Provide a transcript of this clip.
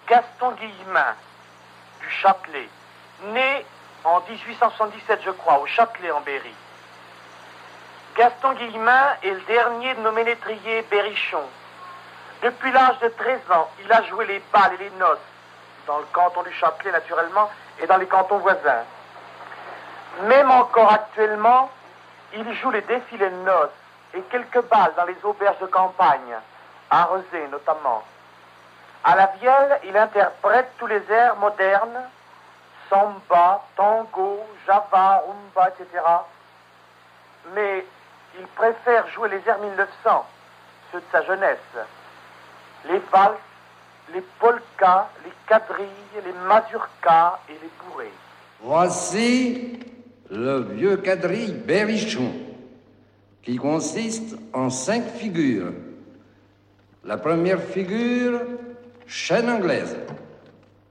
Gaston Guillemin, du Châtelet, né en 1877, je crois, au Châtelet en Berry. Gaston Guillemin est le dernier de nos ménétriers berrichons. Depuis l'âge de 13 ans, il a joué les bals et les noces, dans le canton du Châtelet naturellement, et dans les cantons voisins. Même encore actuellement, il joue les défilés de noces et quelques bals dans les auberges de campagne, à Rezé notamment. À la vielle, il interprète tous les airs modernes, samba, tango, java, rumba, etc. Mais il préfère jouer les airs 1900, ceux de sa jeunesse. Les valses, les polkas, les quadrilles, les mazurkas et les bourrées. Voici le vieux quadrille berrichon, qui consiste en 5 figures. La première figure, chaîne anglaise.